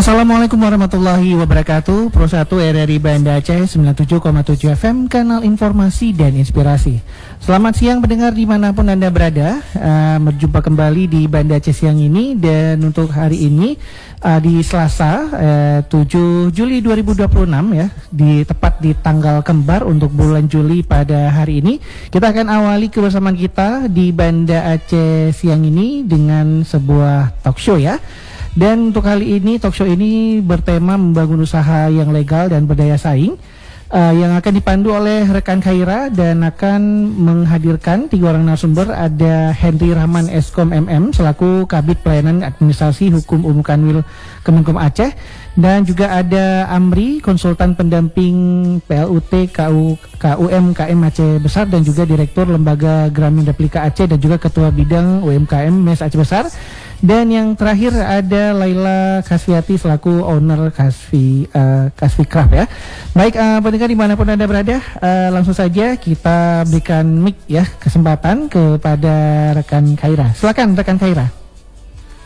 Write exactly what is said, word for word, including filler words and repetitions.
Assalamualaikum warahmatullahi wabarakatuh. Pro satu R R I Banda Aceh sembilan puluh tujuh koma tujuh F M, kanal informasi dan inspirasi. Selamat siang pendengar dimanapun Anda berada. uh, Berjumpa kembali di Banda Aceh siang ini. Dan untuk hari ini uh, di Selasa uh, tujuh Juli dua ribu dua puluh enam ya, di tepat di tanggal kembar untuk bulan Juli pada hari ini, kita akan awali kebersamaan kita di Banda Aceh siang ini dengan sebuah talk show ya. Dan untuk kali ini talk show ini bertema membangun usaha yang legal dan berdaya saing, uh, yang akan dipandu oleh rekan Khaira dan akan menghadirkan tiga orang narasumber. Ada Henry Rahman Eskom M M selaku Kabid Pelayanan Administrasi Hukum Umum Kanwil Kemenkum Aceh, dan juga ada Amri, konsultan pendamping P L U T K U M K M Aceh Besar dan juga Direktur Lembaga Gramin Replika Aceh dan juga Ketua Bidang U M K M M E S Aceh Besar. Dan yang terakhir ada Laila Kasviati selaku owner Kasvi uh, Kasvi Craft ya. Baik, uh, pendengar dimanapun Anda berada, uh, langsung saja kita berikan mic ya, kesempatan kepada rekan Khaira. Silakan rekan Khaira.